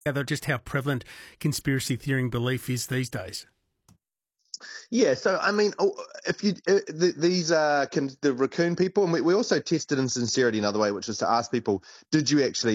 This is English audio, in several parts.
just how prevalent conspiracy theory belief is these days? Yeah, so I mean, if you these the raccoon people, and we also tested in sincerity another way, which was to ask people, did you actually,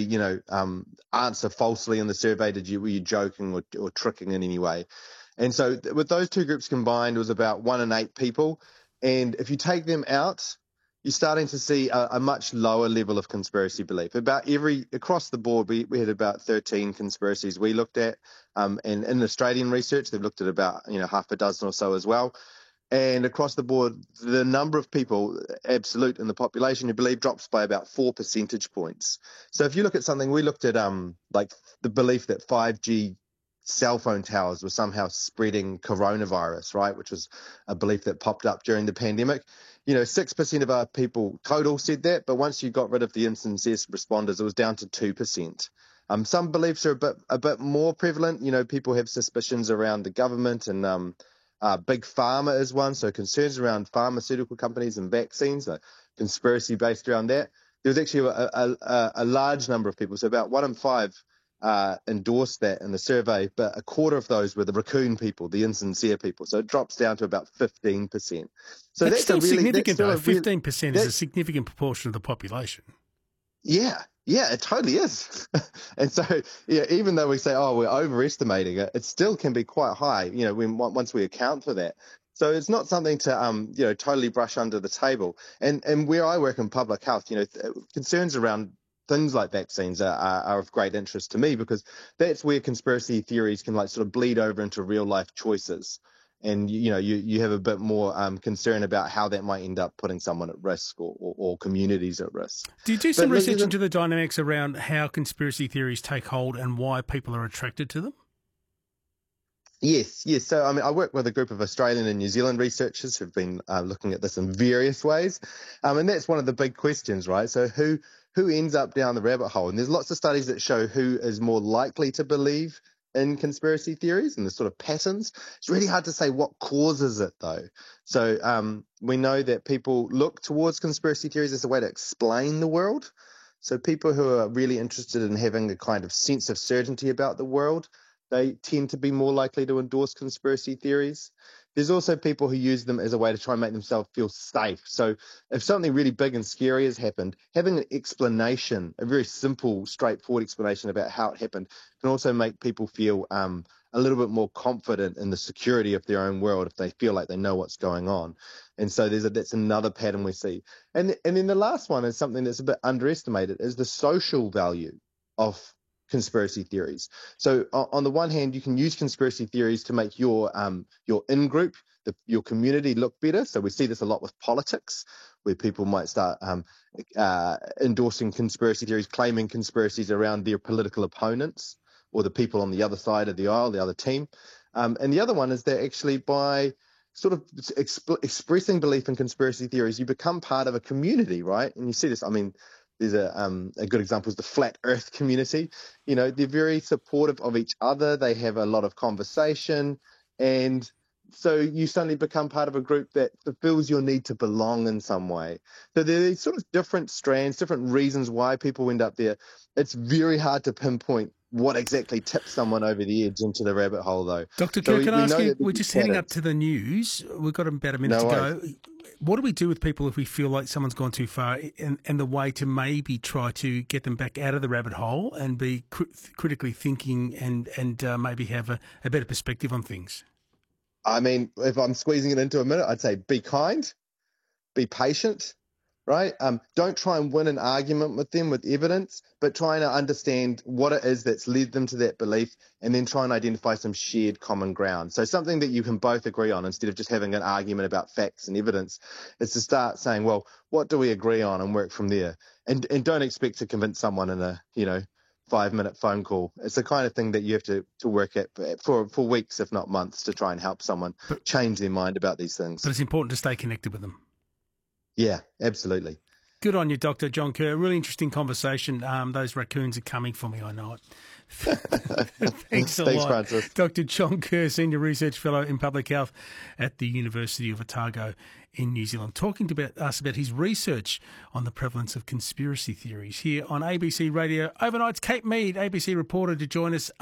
answer falsely in the survey? Were you joking or tricking in any way? And so with those two groups combined, it was about 1 in 8 people. And if you take them out, you're starting to see a much lower level of conspiracy belief. Across the board, we had about 13 conspiracies we looked at. And in Australian research, they've looked at about half a dozen or so as well. And across the board, the number of people, absolute in the population, who believe drops by about 4 percentage points. So if you look at something, we looked at like the belief that 5G cell phone towers were somehow spreading coronavirus, right, which was a belief that popped up during the pandemic. 6% of our people total said that, but once you got rid of the insincere responders, it was down to 2%. Some beliefs are a bit more prevalent. People have suspicions around the government, and big pharma is one. So concerns around pharmaceutical companies and vaccines, conspiracy based around that. There was actually a large number of people, so about 1 in 5 endorsed that in the survey, but a quarter of those were the raccoon people, the insincere people. So it drops down to about 15%. So that's still significant, though. 15% is a significant proportion of the population. Yeah, it totally is. And so, even though we say, we're overestimating it, it still can be quite high, once we account for that. So it's not something to, totally brush under the table. And where I work in public health, concerns around things like vaccines are of great interest to me, because that's where conspiracy theories can sort of bleed over into real life choices. And, you have a bit more concern about how that might end up putting someone at risk or communities at risk. Do you do some research into the dynamics around how conspiracy theories take hold and why people are attracted to them? Yes. So, I work with a group of Australian and New Zealand researchers who've been looking at this in various ways. And that's one of the big questions, right? So who ends up down the rabbit hole? And there's lots of studies that show who is more likely to believe in conspiracy theories and the sort of patterns. It's really hard to say what causes it, though. So we know that people look towards conspiracy theories as a way to explain the world. So people who are really interested in having a kind of sense of certainty about the world, they tend to be more likely to endorse conspiracy theories. There's also people who use them as a way to try and make themselves feel safe. So if something really big and scary has happened, having an explanation, a very simple, straightforward explanation about how it happened, can also make people feel a little bit more confident in the security of their own world if they feel like they know what's going on. And so that's another pattern we see. And then the last one is something that's a bit underestimated, is the social value of conspiracy theories. So on the one hand, you can use conspiracy theories to make your in-group, your community look better. So we see this a lot with politics, where people might start endorsing conspiracy theories, claiming conspiracies around their political opponents or the people on the other side of the aisle, the other team. And the other one is that actually by sort of expressing belief in conspiracy theories, you become part of a community, right? And you see this, there's a good example is the flat earth community. They're very supportive of each other. They have a lot of conversation. And so you suddenly become part of a group that fulfills your need to belong in some way. So there are these sort of different strands, different reasons why people end up there. It's very hard to pinpoint what exactly tips someone over the edge into the rabbit hole, though. Dr. Kerr, can I ask you, we're just heading up to the news. We've got about a minute to go. What do we do with people if we feel like someone's gone too far, and the way to maybe try to get them back out of the rabbit hole and be critically thinking and maybe have a better perspective on things? If I'm squeezing it into a minute, I'd say be kind, be patient, right? Don't try and win an argument with them with evidence, but trying to understand what it is that's led them to that belief, and then try and identify some shared common ground. So something that you can both agree on, instead of just having an argument about facts and evidence, is to start saying, well, what do we agree on, and work from there. And don't expect to convince someone in a 5-minute phone call. It's the kind of thing that you have to work at for weeks, if not months, to try and help someone change their mind about these things. But it's important to stay connected with them. Yeah, absolutely. Good on you, Dr. John Kerr. Really interesting conversation. Those raccoons are coming for me, I know it. Thanks lot. Francis. Dr. John Kerr, Senior Research Fellow in Public Health at the University of Otago in New Zealand, talking to us about his research on the prevalence of conspiracy theories here on ABC Radio Overnight's Kate Mead, ABC reporter, to join us